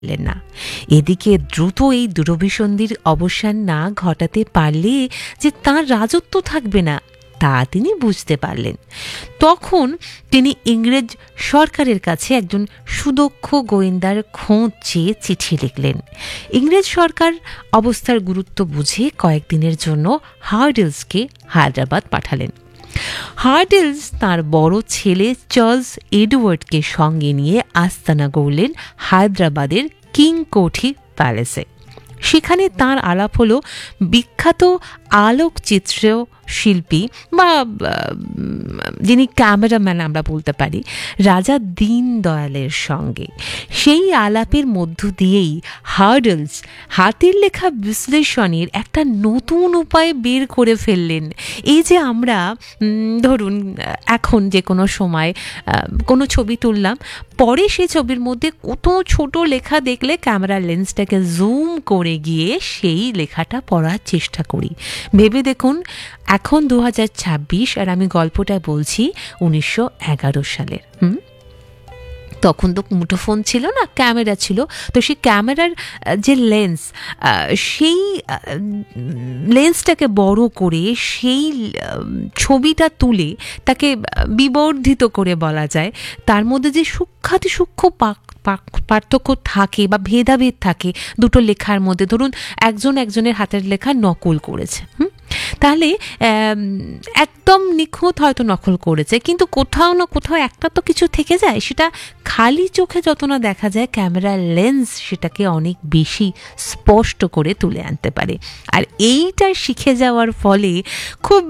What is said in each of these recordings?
না। এদিকে দ্রুত এই দুরভিসন্ধির অবসান না ঘটাতে পারলে যে তাঁর রাজত্ব থাকবে না তা তিনি বুঝতে পারলেন। তখন তিনি ইংরেজ সরকারের কাছে একজন সুদক্ষ গোয়েন্দার খোঁজ চেয়ে চিঠি লিখলেন। ইংরেজ সরকার অবস্থার গুরুত্ব বুঝে কয়েকদিনের জন্য হার্ডিলসকে হায়দ্রাবাদ পাঠালেন। হার্ডিলস তার বড় ছেলে চার্লস এডওয়ার্ডকে সঙ্গে নিয়ে আস্তানা গড়লেন হায়দ্রাবাদের কিং কোঠি প্যালেসে। সেখানে তার আলাপ হলো বিখ্যাত আলোকচিত্র শিল্পী বা যিনি ক্যামেরাম্যান আমরা বলতে পারি রাজা দীনদয়ালের সঙ্গে। সেই আলাপের মধ্য দিয়েই হার্ডিলস হাতের লেখা বিশ্লেষণের একটা নতুন উপায় বের করে ফেললেন। এই যে আমরা ধরুন এখন যে কোনো সময় কোনো ছবি তুললাম, পরে সেই ছবির মধ্যে কত ছোট লেখা দেখলে ক্যামেরার লেন্সটাকে জুম করে গিয়ে সেই লেখাটা পড়ার চেষ্টা করি। ভেবে দেখুন, এখন 2026 আর আমি গল্পটা বলছি 1911 সালের। তখন তো মুঠোফোন ছিল না, ক্যামেরা ছিল। তো সেই ক্যামেরার যে লেন্স, সেই লেন্সটাকে বড় করে সেই ছবিটা তুলে তাকে বিবর্ধিত করে বলা যায়, তার মধ্যে যে সূক্ষ্ম পার্থক্য থাকে বা ভেদাভেদ থাকে দুটো লেখার মধ্যে, ধরুন একজনের হাতের লেখা নকল করেছে, তাহলে একদম নিখুঁত হয়তো নকল করেছে, কিন্তু কোথাও না কোথাও একটা তো কিছু থেকে যায়। সেটা খালি চোখে যত না দেখা যায়, ক্যামেরার লেন্স সেটাকে অনেক বেশি স্পষ্ট করে তুলে আনতে পারে। আর এইটা শিখে যাওয়ার ফলে খুব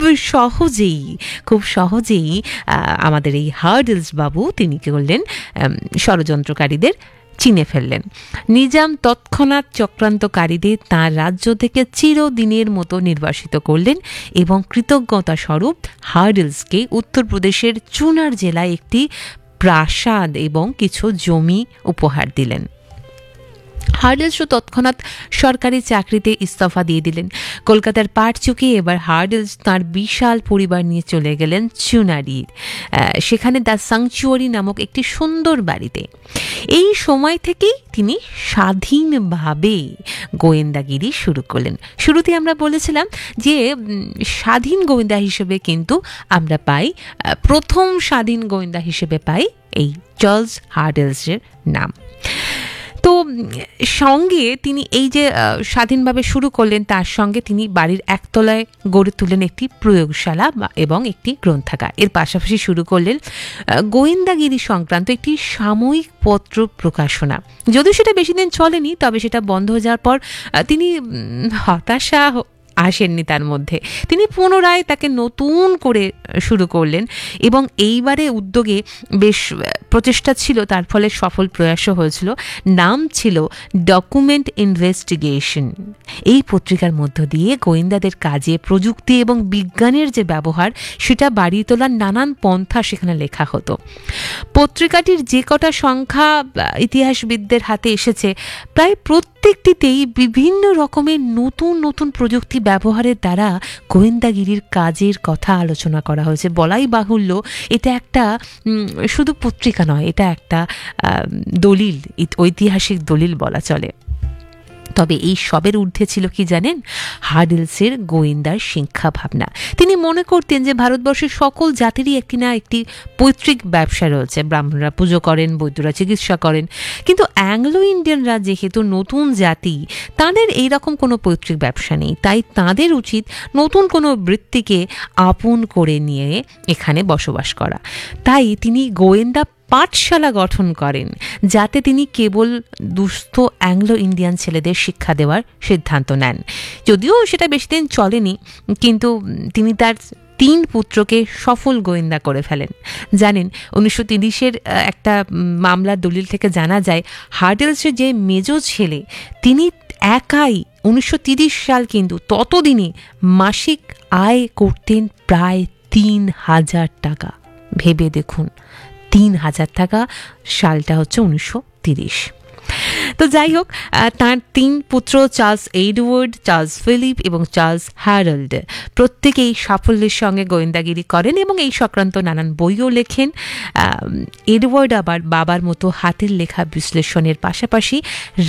সহজেই আমাদের এই হার্ডিলস বাবু তিনি কি করলেন, ষড়যন্ত্রকারীদের চিনে ফেললেন। নিজাম তৎক্ষণাৎ চক্রান্তকারীদের তাঁর রাজ্য থেকে চিরদিনের মতো নির্বাসিত করলেন এবং কৃতজ্ঞতা স্বরূপ হার্ডিলসকে উত্তরপ্রদেশের চুনার জেলায় একটি প্রাসাদ এবং কিছু জমি উপহার দিলেন। হার্ডিলসও তৎক্ষণাৎ সরকারি চাকরিতে ইস্তফা দিয়ে দিলেন। কলকাতার পাট চুকিয়ে এবার হার্ডিলস তাঁর বিশাল পরিবার নিয়ে চলে গেলেন চুনারির, সেখানে দ্য সাংচুয়ারি নামক একটি সুন্দর বাড়িতে। এই সময় থেকেই তিনি স্বাধীনভাবে গোয়েন্দাগিরি শুরু করলেন। শুরুতে আমরা বলেছিলাম যে স্বাধীন গোয়েন্দা হিসেবে কিন্তু আমরা পাই, প্রথম স্বাধীন গোয়েন্দা হিসেবে পাই এই চার্লস হার্ডিলসের নাম। তো সঙ্গে তিনি এই যে স্বাধীনভাবে শুরু করলেন, তার সঙ্গে তিনি বাড়ির একতলায় গড়ে তুললেন একটি প্রয়োগশালা এবং একটি গ্রন্থাগার। এর পাশাপাশি শুরু করলেন গোয়েন্দাগিরি সংক্রান্ত একটি সাময়িক পত্র প্রকাশনা। যদিও সেটা বেশি দিন চলেনি, তবে সেটা বন্ধ হয়ে যাওয়ার পর তিনি হতাশা আসেননি তার মধ্যে। তিনি পুনরায় তাকে নতুন করে শুরু করলেন এবং এইবারে উদ্যোগে বেশ প্রচেষ্টা ছিল, তার ফলে সফল প্রয়াসও হয়েছিল। নাম ছিল ডকুমেন্ট ইনভেস্টিগেশন। এই পত্রিকার মধ্য দিয়ে গোয়েন্দাদের কাজে প্রযুক্তি এবং বিজ্ঞানের যে ব্যবহার সেটা বাড়িয়ে তোলার নানান পন্থা সেখানে লেখা হতো। পত্রিকাটির যে কটা সংখ্যা ইতিহাসবিদদের হাতে এসেছে, প্রায় প্রত্যেকটিতেই বিভিন্ন রকমের নতুন নতুন প্রযুক্তি ব্যবহারের দ্বারা গোয়েন্দাগিরির কাজের কথা আলোচনা করা হয়েছে। বলাই বাহুল্য, এটা একটা শুধু পত্রিকা নয়, এটা একটা দলিল, ঐতিহাসিক দলিল বলা চলে। তবে এই সবের ঊর্ধ্বে ছিল কি জানেন? হার্ডিলসের গোয়েন্দার শিক্ষা ভাবনা। তিনি মনে করতেন যে ভারতবর্ষের সকল জাতিরই একটি না একটি পৈতৃক ব্যবসা রয়েছে। ব্রাহ্মণরা পুজো করেন, বৈদ্যরা চিকিৎসা করেন, কিন্তু অ্যাংলো ইন্ডিয়ানরা যেহেতু নতুন জাতি, তাদের এইরকম কোনো পৈতৃক ব্যবসা নেই। তাই তাদের উচিত নতুন কোনো বৃত্তিকে আপন করে নিয়ে এখানে বসবাস করা। তাই তিনি গোয়েন্দা পাঠশালা গঠন করেন, যাতে তিনি কেবল দুস্থ অ্যাংলো ইন্ডিয়ান ছেলেদের শিক্ষা দেওয়ার সিদ্ধান্ত নেন। যদিও সেটা বেশি দিন চলেনি, কিন্তু তিনি তার 3 পুত্রকে সফল গোয়েন্দা করে ফেলেন। জানেন, 1930-এর একটা মামলার দলিল থেকে জানা যায়, হার্ডিলসের যে মেজ ছেলে, তিনি একাই 1930 সাল কিন্তু ততদিনে মাসিক আয় করতেন প্রায় 3000 টাকা। ভেবে দেখুন, 3000 টাকা, সালটা হচ্ছে 1930। তো যাই হোক, তার 3 পুত্র চার্লস এডওয়ার্ড, চার্লস ফিলিপ এবং চার্লস হ্যারল্ড প্রত্যেকেই সাফল্যের সঙ্গে গোয়েন্দাগিরি করেন এবং এই সংক্রান্ত নানান বইও লেখেন। এডওয়ার্ড আবার বাবার মতো হাতের লেখা বিশ্লেষণের পাশাপাশি